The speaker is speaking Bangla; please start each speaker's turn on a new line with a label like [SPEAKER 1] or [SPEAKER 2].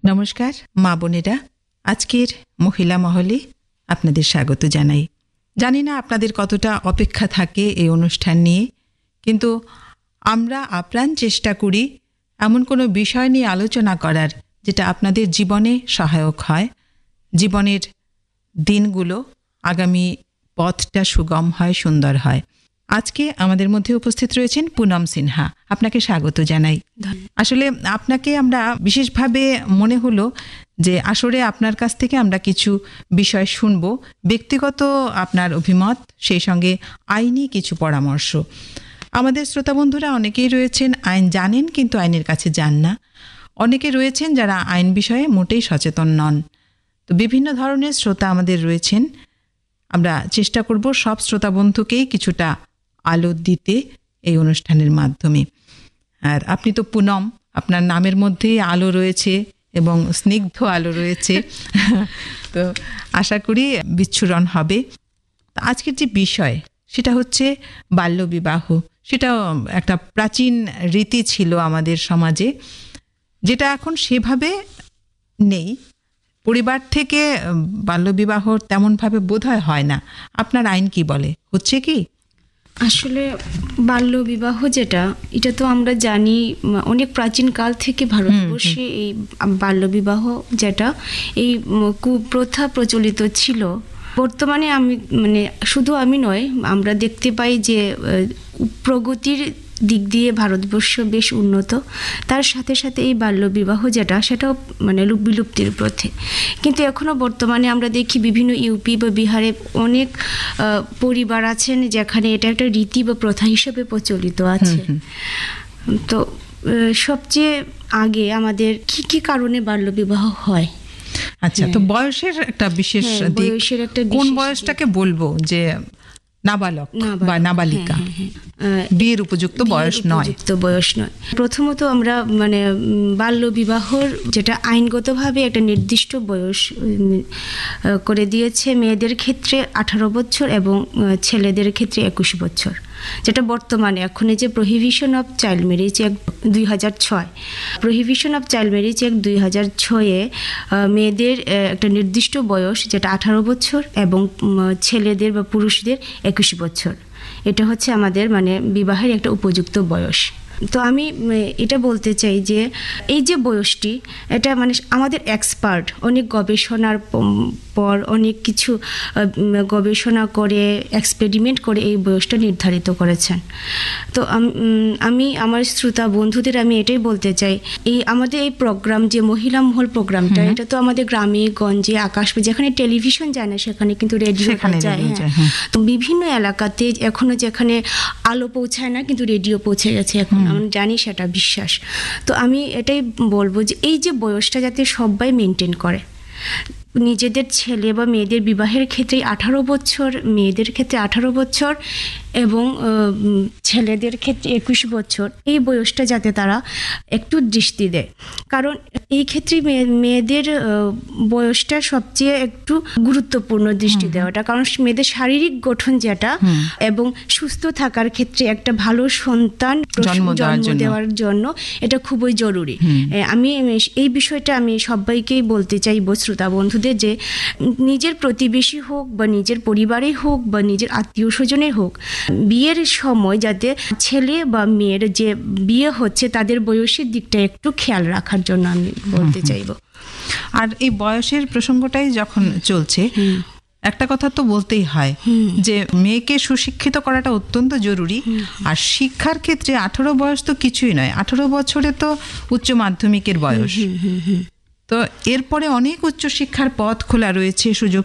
[SPEAKER 1] নমস্কার মা বোনেরা, আজকের মহিলা মহলে আপনাদের স্বাগত জানাই। জানি না আপনাদের কতটা অপেক্ষা থাকে এই অনুষ্ঠান নিয়ে, কিন্তু আমরা আপ্রাণ চেষ্টা করি এমন কোনো বিষয় নিয়ে আলোচনা করার যেটা আপনাদের জীবনে সহায়ক হয়, জীবনের দিনগুলো আগামী পথটা সুগম হয়, সুন্দর হয়। আজকে আমাদের মধ্যে উপস্থিত রয়েছেন পুনম সিনহা, আপনাকে স্বাগত জানাই। আসলে আপনাকে আমরা বিশেষভাবে মনে হলো যে আসলে আপনার কাছ থেকে আমরা কিছু বিষয় শুনবো, ব্যক্তিগত আপনার অভিমত, সেই সঙ্গে আইনি কিছু পরামর্শ। আমাদের শ্রোতা বন্ধুরা অনেকেই রয়েছেন আইন জানেন কিন্তু আইনের কাছে যান না, অনেকে রয়েছেন যারা আইন বিষয়ে মোটেই সচেতন নন। তো বিভিন্ন ধরনের শ্রোতা আমাদের রয়েছেন, আমরা চেষ্টা করব সব শ্রোতা বন্ধুকেই কিছুটা আলো দিতে এই অনুষ্ঠানের মাধ্যমে। আর আপনি তো পুনম, আপনার নামের মধ্যেই আলো রয়েছে এবং স্নিগ্ধ আলো রয়েছে, তো আশা করি বিচ্ছুরণ হবে। আজকের যে বিষয় সেটা হচ্ছে বাল্যবিবাহ। সেটা একটা প্রাচীন রীতি ছিল আমাদের সমাজে, যেটা এখন সেভাবে নেই। পরিবার থেকে বাল্যবিবাহ তেমনভাবে বোধহয় হয় না। আপনার আইন কি বলে, হচ্ছে কি?
[SPEAKER 2] আসলে বাল্যবিবাহ যেটা, এটা তো আমরা জানি অনেক প্রাচীন কাল থেকে ভারতবর্ষে এই বাল্যবিবাহ যেটা, এই কুপ্রথা প্রচলিত ছিল। বর্তমানে শুধু আমি নয়, আমরা দেখতে পাই যে প্রগতির দিক দিয়ে ভারতবর্ষ বেশ উন্নত। তার সাথে সাথে এই বাল্যবিবাহ যেটা, সেটাও বিলুপ্তির পথে। কিন্তু এখনও বর্তমানে আমরা দেখি বিভিন্ন ইউপি বা বিহারে অনেক পরিবার আছেন যেখানে এটা একটা রীতি বা প্রথা হিসেবে প্রচলিত আছে। তো সবচেয়ে আগে আমাদের কি কি কারণে বাল্যবিবাহ হয়?
[SPEAKER 1] আচ্ছা, তো বয়সের একটা বিশেষ দিক, কোন বয়সটাকে বলবো যে নাবালক বা নাবালিকা, বিয়ের উপযুক্ত বয়স নয়?
[SPEAKER 2] প্রথমত আমরা বাল্যবিবাহর যেটা আইনগতভাবে একটা নির্দিষ্ট বয়স করে দিয়েছে, মেয়েদের ক্ষেত্রে 18 বছর এবং ছেলেদের ক্ষেত্রে 21 বছর, যেটা বর্তমানে এখন যে prohibition of child marriage act 2006, prohibition of child marriage act 2006-এ মেয়েদের একটা নির্দিষ্ট বয়স যেটা 18 বছর এবং ছেলেদের বা পুরুষদের 21 বছর। এটা হচ্ছে আমাদের বিবাহের একটা উপযুক্ত বয়স। তো আমি এটা বলতে চাই যে এই যে বয়সটি, এটা আমাদের এক্সপার্ট অনেক গবেষণার পর অনেক কিছু গবেষণা করে এক্সপেরিমেন্ট করে এই বয়সটা নির্ধারিত করেছেন। তো আমি আমার শ্রোতা বন্ধুদের আমি এটাই বলতে চাই, আমাদের এই প্রোগ্রাম যে মহিলা মহল প্রোগ্রামটা, এটা তো আমাদের গ্রামে গঞ্জে আকাশে যেখানে টেলিভিশন যায় না সেখানে কিন্তু রেডিও যায়। তো বিভিন্ন এলাকাতে এখনো যেখানে আলো পৌঁছায় না কিন্তু রেডিও পৌঁছে গেছে এখন, আমি জানি সেটা বিশ্বাস। তো আমি এটাই বলবো যে এই যে বয়সটা যাতে সবাই মেনটেন করে, নিজেদের ছেলে বা মেয়েদের বিবাহের ক্ষেত্রে 18 বছর, মেয়েদের ক্ষেত্রে 18 বছর এবং ছেলেদের ক্ষেত্রে 21 বছর, এই বয়সটা যাতে তারা একটু দৃষ্টি দেয়। কারণ এই ক্ষেত্রে মেয়েদের বয়সটা সবচেয়ে একটু গুরুত্বপূর্ণ দৃষ্টি দেওয়াটা, কারণ মেয়েদের শারীরিক গঠন যেটা এবং সুস্থ থাকার ক্ষেত্রে একটা ভালো সন্তান জন্ম দেওয়ার জন্য এটা খুবই জরুরি। আমি এই বিষয়টা আমি সবাইকেই বলতে চাইব, শ্রোতা বন্ধুদের, যে নিজের প্রতিবেশী হোক বা নিজের পরিবারে হোক বা নিজের আত্মীয় স্বজনে হোক, বিয়ের সময় যাতে ছেলে বা মেয়ের যে বিয়ে হচ্ছে তাদের বয়সের দিকটা একটু খেয়াল রাখার জন্য আমি বলতে চাইব।
[SPEAKER 1] আর এই বয়সের প্রসঙ্গটাই যখন চলছে, একটা কথা তো বলতেই হয় যে মেয়েকে সুশিক্ষিত করাটা অত্যন্ত জরুরি। আর শিক্ষার ক্ষেত্রে 18 বয়স তো কিছুই নয়, 18 বছরে তো উচ্চ মাধ্যমিকের বয়স। তো এরপরে অনেক উচ্চশিক্ষার পথ খোলা রয়েছে, সুযোগ